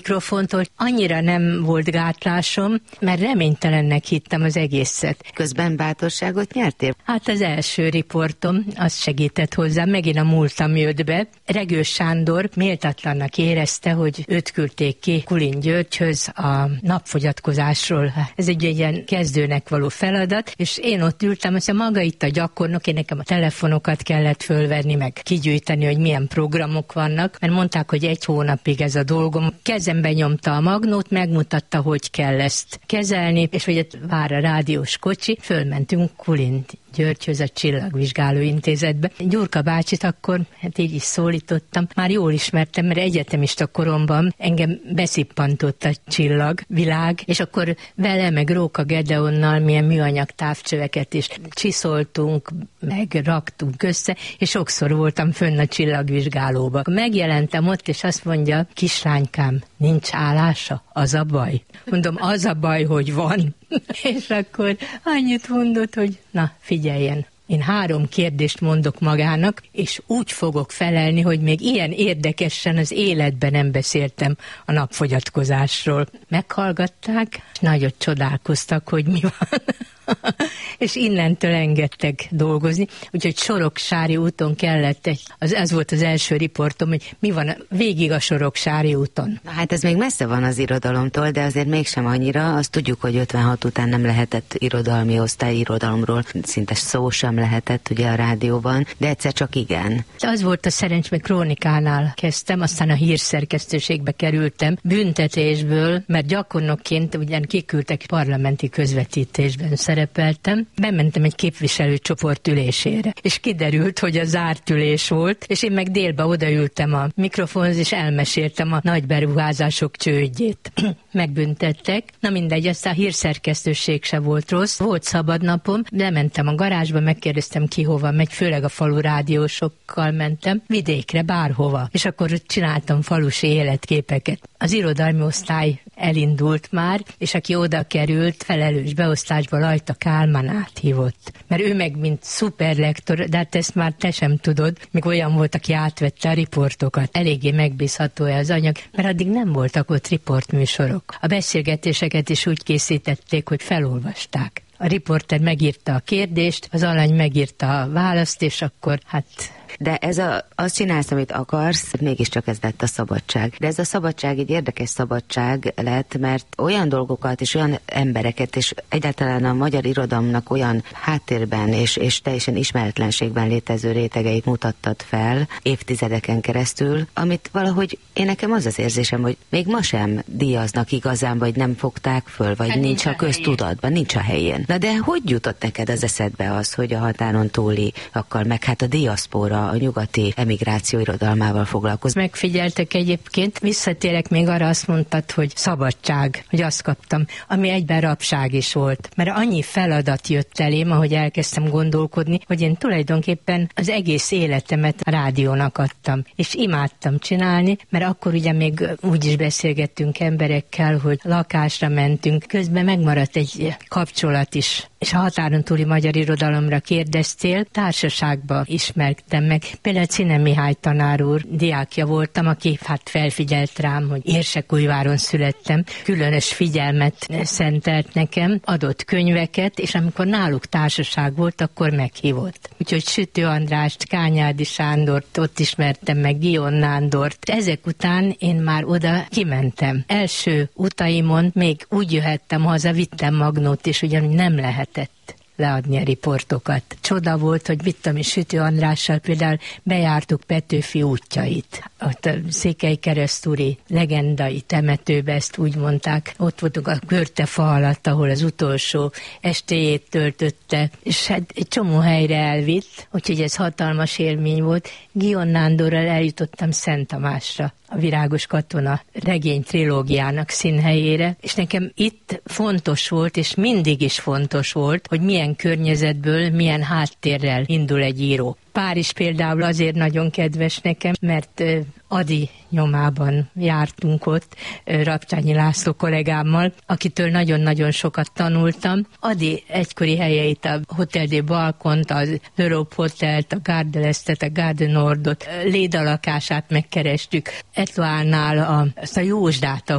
mikrofontól annyira nem volt gátlásom, mert reménytelennek hittem az egészet. Közben bátorságot nyertél? Hát az első riportom, az segített hozzám, megint a múltam jött be. Regős Sándor méltatlannak érezte, hogy őt küldték ki Kulin Györgyhöz a napfogyatkozásról. Ez egy ilyen kezdőnek való feladat, és én ott ültem, azt mondja, maga itt a gyakornok, én nekem a telefonokat kellett fölvenni, meg kigyűjteni, hogy milyen programok vannak, mert mondták, hogy 1 hónapig ez a dolgom. Kezembe nyomta a magnót, megmutatta, hogy kell ezt kezelni, és hogy vár a rádiós kocsi, fölmentünk Kulin Györgyhöz, a Csillagvizsgáló Intézetbe. Gyurka bácsit akkor, hát így is szólítottam, már jól ismertem, mert egyetemista koromban engem beszippantott a csillagvilág, és akkor vele, meg Róka Gedeonnal milyen műanyag távcsöveket is csiszoltunk, meg raktunk össze, és sokszor voltam fönn a Csillagvizsgálóba. Megjelentem ott, és azt mondja, kislánykám, nincs állása? Az a baj? Mondom, az a baj, hogy van. És akkor annyit mondott, hogy na, figyeljen, én 3 kérdést mondok magának, és úgy fogok felelni, hogy még ilyen érdekesen az életben nem beszéltem a napfogyatkozásról. Meghallgatták, és nagyot csodálkoztak, hogy mi van. És innentől engedtek dolgozni, úgyhogy Soroksári úton kellett ez volt az első riportom, hogy mi van végig a Soroksári úton. Na hát ez még messze van az irodalomtól, de azért mégsem annyira. Azt tudjuk, hogy 56 után nem lehetett irodalmi osztály, irodalomról szinte szó sem lehetett ugye a rádióban, de egyszer csak igen. Az volt a szerencs, hogy Krónikánál kezdtem, aztán a hírszerkesztőségbe kerültem büntetésből, mert gyakornokként ugyan kiküldtek parlamenti közvetítésben szerepeltem, bementem egy képviselőcsoport ülésére, és kiderült, hogy a zárt ülés volt, és én meg délbe odaültem a mikrofonhoz, és elmeséltem a nagy beruházások csődjét. Megbüntettek. Na mindegy, aztán a hírszerkesztőség se volt rossz. Volt szabad napom, lementem a garázsba, megkérdeztem ki hova megy, főleg a falu rádiósokkal mentem, vidékre, bárhova. És akkor csináltam falusi életképeket. Az irodalmi osztály elindult már, és aki oda került, felelős beosztásba Lajta Kálmán hívott. Mert ő meg, mint szuperlektor, de hát ezt már te sem tudod, még olyan volt, aki átvette a riportokat. Eléggé megbízható az anyag, mert addig nem voltak ott riportműsorok. A beszélgetéseket is úgy készítették, hogy felolvasták. A riporter megírta a kérdést, az alany megírta a választ, és akkor hát... De azt csinálsz, amit akarsz, mégiscsak ez lett a szabadság. De ez a szabadság egy érdekes szabadság lett, mert olyan dolgokat és olyan embereket, és egyáltalán a magyar irodalomnak olyan háttérben és teljesen ismeretlenségben létező rétegeit mutattad fel évtizedeken keresztül, amit valahogy én nekem az az érzésem, hogy még ma sem díjaznak igazán, vagy nem fogták föl, vagy hát nincs a köztudatban, nincs a helyén. Na de hogy jutott neked az eszedbe az, hogy a határon túliakkal, meg hát a diaszpóra, a nyugati emigráció irodalmával foglalkozni? Megfigyeltek egyébként, visszatérek még arra, azt mondtad, hogy szabadság, hogy azt kaptam, ami egyben rabság is volt. Mert annyi feladat jött elém, ahogy elkezdtem gondolkodni, hogy én tulajdonképpen az egész életemet a rádiónak adtam. És imádtam csinálni, mert akkor ugye még úgy is beszélgettünk emberekkel, hogy lakásra mentünk, közben megmaradt egy kapcsolat is. És a határon túli magyar irodalomra kérdeztél, társaságba ismertem meg. Például Czine Mihály tanár úr diákja voltam, aki hát felfigyelt rám, hogy Érsekújváron születtem, különös figyelmet szentelt nekem, adott könyveket, és amikor náluk társaság volt, akkor meghívott. Úgyhogy Sütő Andrást, Kányádi Sándort, ott ismertem meg, Gion Nándort. Ezek után én már oda kimentem. Első utaimon még úgy jöhettem haza, vittem magnót, és ugyanúgy nem lehetett leadni a riportokat. Csoda volt, hogy vittem is Sütő Andrással például bejártuk Petőfi útjait. Ott a Székelykeresztúri legendai temetőbe, ezt úgy mondták. Ott voltunk a Körtefa alatt, ahol az utolsó estéjét töltötte, és hát egy csomó helyre elvitt, úgyhogy ez hatalmas élmény volt. Gion Nándorral eljutottam Szent Tamásra, a Virágos katona regény trilógiának színhelyére, és nekem itt fontos volt, és mindig is fontos volt, hogy milyen környezetből, milyen háttérrel indul egy író. Párizs például azért nagyon kedves nekem, mert Ady nyomában jártunk ott, Rapcsányi László kollégámmal, akitől nagyon-nagyon sokat tanultam. Ady egykori helyeit, a Hotel des Balcont, az L'Europe Hotelt, a Gare de l'Estet, a Gare du Nordot, Léda lakását megkerestük, Etoile-nál azt a Jósdát,